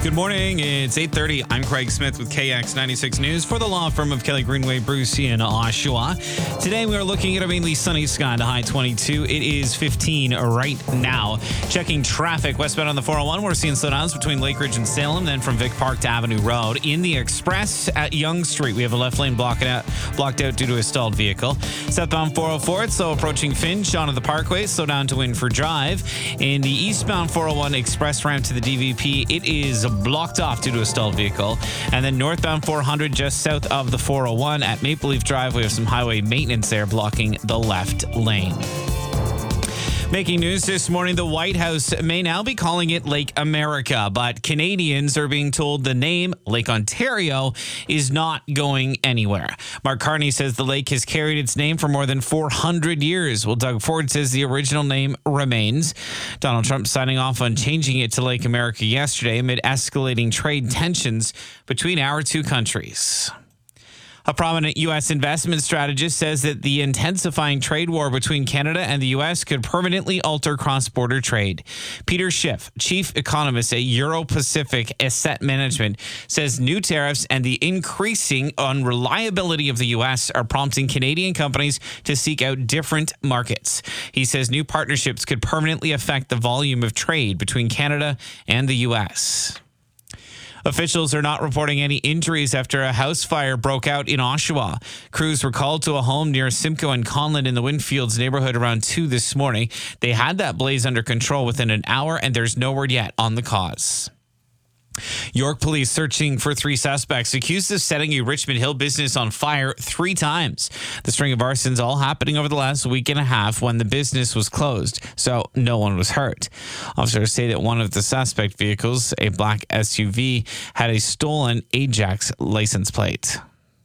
Good morning. It's 8:30. I'm Craig Smith with KX 96 News for the law firm of Kelly Greenway Bruce in Oshawa. Today we are looking at a mainly sunny sky to high 22. It is 15 right now. Checking traffic westbound on the 401. We're seeing slowdowns between Lake Ridge and Salem, then from Vic Park to Avenue Road. In the Express at Yonge Street, we have a left lane blocked out due to a stalled vehicle. Southbound 404, it's slow approaching Finch onto the Parkway, slow down to Winford Drive. In the eastbound 401 express ramp to the DVP, it is blocked off due to a stalled vehicle. And then northbound 400 just south of the 401 at Maple Leaf Drive, we have some highway maintenance there blocking the left lane. Making news this morning, the White House may now be calling it Lake America, but Canadians are being told the name Lake Ontario is not going anywhere. Mark Carney says the lake has carried its name for more than 400 years, while Doug Ford says the original name remains. Donald Trump signing off on changing it to Lake America yesterday amid escalating trade tensions between our two countries. A prominent U.S. investment strategist says that the intensifying trade war between Canada and the U.S. could permanently alter cross-border trade. Peter Schiff, chief economist at Euro-Pacific Asset Management, says new tariffs and the increasing unreliability of the U.S. are prompting Canadian companies to seek out different markets. He says new partnerships could permanently affect the volume of trade between Canada and the U.S. Officials are not reporting any injuries after a house fire broke out in Oshawa. Crews were called to a home near Simcoe and Conlin in the Winfields neighborhood around 2 this morning. They had that blaze under control within an hour, and there's no word yet on the cause. York police searching for 3 suspects accused of setting a Richmond Hill business on fire 3 times. The string of arsons all happening over the last week and a half when the business was closed, so no one was hurt. Officers say that one of the suspect vehicles, a black SUV, had a stolen Ajax license plate.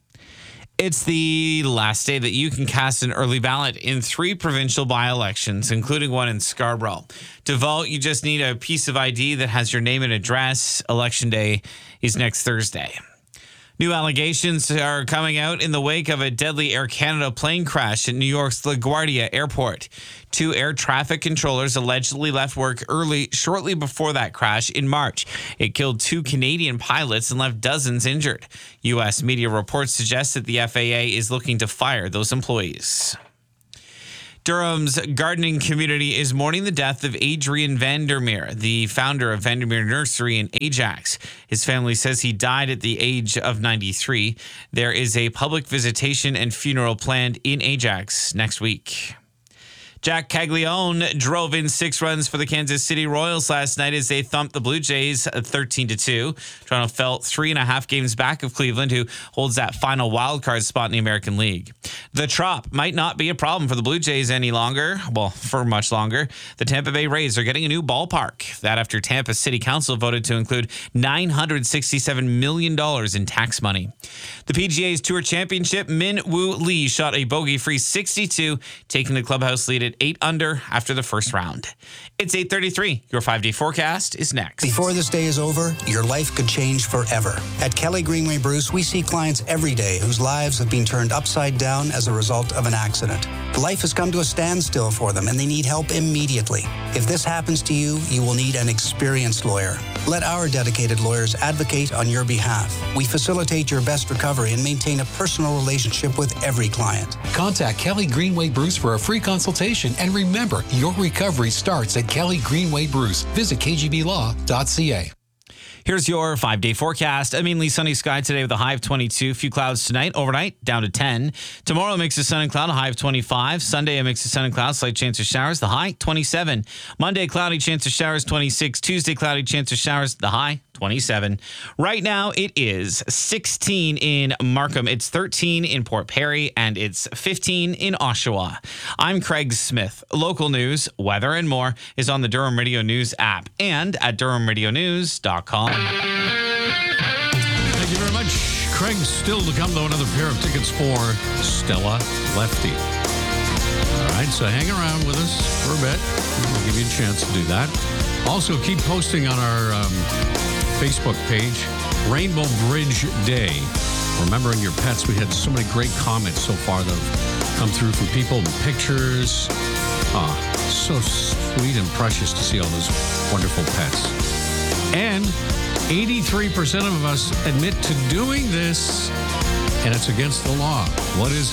It's the last day that you can cast an early ballot in 3 provincial by-elections, including one in Scarborough. To vote, you just need a piece of ID that has your name and address. Election day is next Thursday. New allegations are coming out in the wake of a deadly Air Canada plane crash at New York's LaGuardia Airport. 2 air traffic controllers allegedly left work early shortly before that crash in March. It killed 2 Canadian pilots and left dozens injured. U.S. media reports suggest that the FAA is looking to fire those employees. Durham's gardening community is mourning the death of Adrian Vandermeer, the founder of Vandermeer Nursery in Ajax. His family says he died at the age of 93. There is a public visitation and funeral planned in Ajax next week. Jack Caglione drove in 6 runs for the Kansas City Royals last night as they thumped the Blue Jays 13-2. Toronto fell 3.5 games back of Cleveland, who holds that final wildcard spot in the American League. The Trop might not be a problem for the Blue Jays any longer. Well, for much longer. The Tampa Bay Rays are getting a new ballpark. That after Tampa City Council voted to include $967 million in tax money. The PGA's Tour Championship, Min Woo Lee shot a bogey-free 62, taking the clubhouse lead at 8 under after the first round. It's 8:33. Your 5-day forecast is next. Before this day is over, your life could change forever. At Kelly Greenway Bruce, we see clients every day whose lives have been turned upside down as a result of an accident. Life has come to a standstill for them and they need help immediately. If this happens to you, you will need an experienced lawyer. Let our dedicated lawyers advocate on your behalf. We facilitate your best recovery and maintain a personal relationship with every client. Contact Kelly Greenway Bruce for a free consultation. And remember, your recovery starts at Kelly Greenway Bruce. Visit kgblaw.ca. Here's your 5-day forecast. A mainly sunny sky today with a high of 22. Few clouds tonight. Overnight, down to 10. Tomorrow, a mix of sun and cloud, a high of 25. Sunday, a mix of sun and cloud, slight chance of showers, the high, 27. Monday, cloudy, chance of showers, 26. Tuesday, cloudy, chance of showers, the high, 27. Right now, it is 16 in Markham. It's 13 in Port Perry, and it's 15 in Oshawa. I'm Craig Smith. Local news, weather, and more is on the Durham Radio News app and at DurhamRadioNews.com. Thank you very much. Craig, still to come, though, another pair of tickets for Stella Lefty. All right, so hang around with us for a bit. We'll give you a chance to do that. Also, keep posting on our Facebook page, Rainbow Bridge Day. Remembering your pets. We had so many great comments so far that have come through from people and pictures. So sweet and precious to see all those wonderful pets. And 83% of us admit to doing this, and it's against the law. What is it?